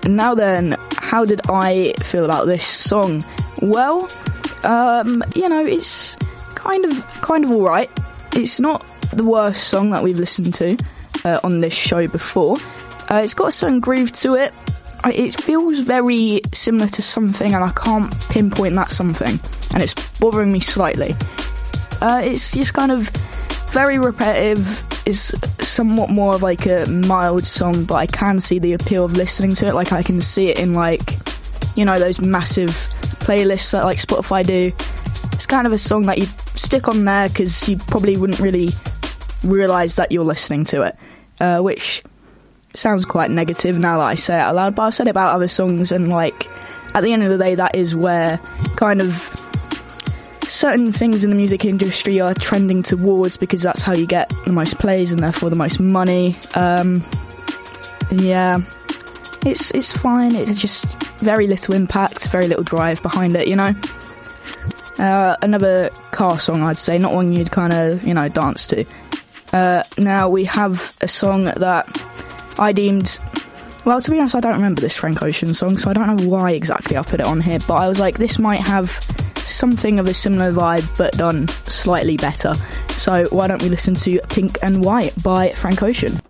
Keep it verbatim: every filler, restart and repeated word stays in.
now then, how did I feel about this song? Well, um, you know, it's kind of kind of alright. It's not the worst song that we've listened to uh, on this show before. Uh, it's got a certain groove to it. It feels very similar to something, and I can't pinpoint that something, and it's bothering me slightly. Uh, it's just kind of very repetitive. It's somewhat more of like a mild song, but I can see the appeal of listening to it. Like, I can see it in, like, you know, those massive playlists that like Spotify do. It's kind of a song that you stick on there because you probably wouldn't really realise that you're listening to it, uh, which sounds quite negative now that I say it out loud, but I've said it about other songs, and like, at the end of the day, that is where kind of certain things in the music industry are trending towards, because that's how you get the most plays and therefore the most money. Um, yeah, it's it's fine. It's just very little impact, very little drive behind it, you know. Uh, another car song, I'd say, not one you'd kind of, you know, dance to. Uh, now we have a song that I deemed, well, to be honest, I don't remember this Frank Ocean song, so I don't know why exactly I put it on here, but I was like, this might have something of a similar vibe, but done slightly better. So why don't we listen to Pink and White by Frank Ocean?